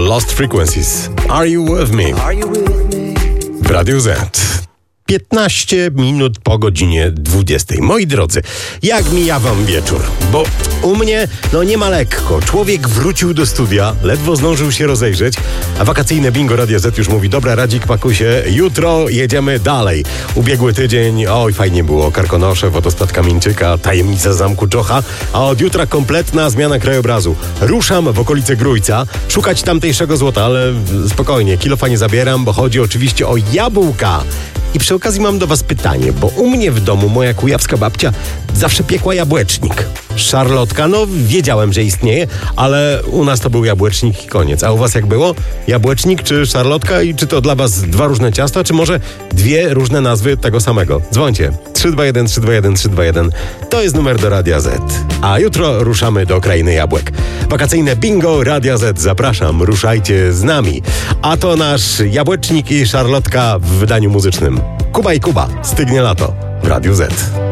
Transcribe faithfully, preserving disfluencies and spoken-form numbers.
Lost Frequencies. Are you with me? W Radiu Z. piętnaście minut po godzinie dwudziestej. Moi drodzy, jak mija wam wieczór? Bo u mnie, no nie ma lekko. Człowiek wrócił do studia, ledwo zdążył się rozejrzeć, a wakacyjne bingo Radio Z już mówi: dobra, Radzik, pakuj się, jutro jedziemy dalej. Ubiegły tydzień, oj, fajnie było. Karkonosze, wodospad Kamieńczyka, tajemnica zamku Czocha, a od jutra kompletna zmiana krajobrazu. Ruszam w okolice Grójca, szukać tamtejszego złota, ale spokojnie, kilofa nie zabieram, bo chodzi oczywiście o jabłka. I przy okazji mam do was pytanie, bo u mnie w domu moja kujawska babcia zawsze piekła jabłecznik. Szarlotka, no wiedziałem, że istnieje, ale u nas to był jabłecznik i koniec. A u was jak było? Jabłecznik czy szarlotka? I czy to dla was dwa różne ciasta, czy może dwie różne nazwy tego samego? Dzwońcie. trzy dwa jeden trzy dwa jeden trzy dwa jeden. To jest numer do Radia Z. A jutro ruszamy do krainy jabłek. Wakacyjne bingo Radia Z. Zapraszam, ruszajcie z nami. A to nasz jabłecznik i szarlotka w wydaniu muzycznym. Kuba i Kuba, stygnie lato w Radiu Z.